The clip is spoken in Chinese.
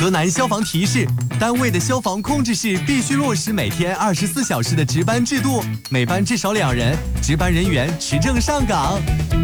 河南消防提示：单位的消防控制室必须落实每天24小时的值班制度，每班至少2人，值班人员持证上岗。